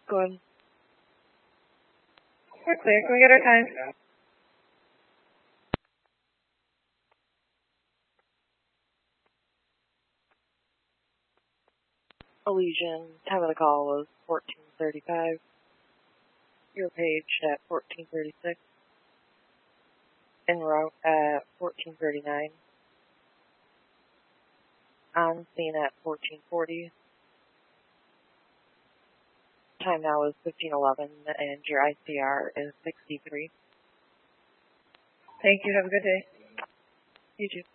Go ahead. We're clear. Can we get our time? Elysian, time of the call was 14:35. Your page at 14:36. En route at 14:39. On scene at 14:40. Time now is 15:11, and your ICR is 63. Thank you. Have a good day. You too.